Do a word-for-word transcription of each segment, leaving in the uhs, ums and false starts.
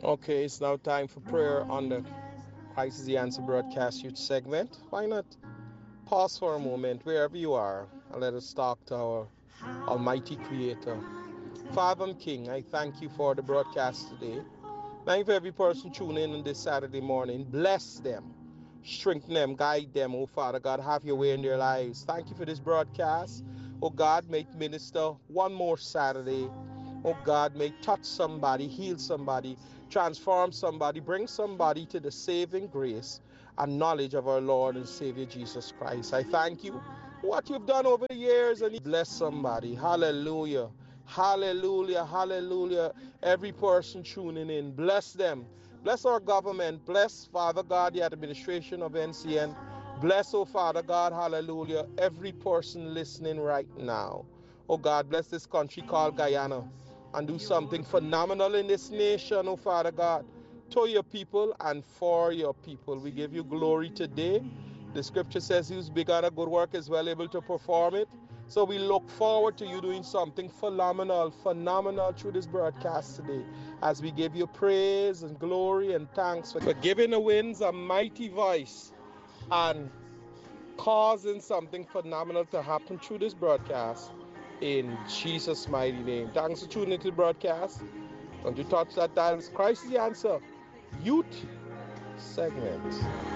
Okay, it's now time for prayer on the Christ is the Answer broadcast youth segment. Why not pause for a moment wherever you are and let us talk to our Almighty Creator. Father and King, I thank you for the broadcast today. Thank you for every person tuning in on this Saturday morning. Bless them, strengthen them, guide them, oh Father God, have your way in their lives. Thank you for this broadcast. Oh God, make minister one more Saturday. Oh God, may touch somebody, heal somebody, transform somebody, bring somebody to the saving grace and knowledge of our Lord and Savior Jesus Christ. I thank you for what you've done over the years and bless somebody. Hallelujah. Hallelujah. Hallelujah. Every person tuning in, bless them. Bless our government. Bless, Father God, the administration of N C N. Bless, oh Father God, hallelujah, every person listening right now. Oh God, bless this country called Guyana and do something phenomenal in this nation, oh Father God, to your people and for your people. We give you glory today. The scripture says who's begun a good work is well able to perform it. So we look forward to you doing something phenomenal, phenomenal through this broadcast today as we give you praise and glory and thanks for giving the winds a mighty voice and causing something phenomenal to happen through this broadcast in Jesus' mighty name. Thanks for tuning into the broadcast. Don't you touch that dial. Christ is the Answer youth segment.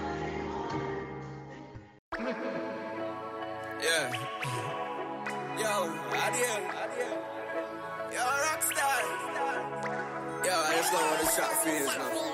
Yeah. Yo, Adiel. Yo, rockstar. Yo, I just know what the shot feels now.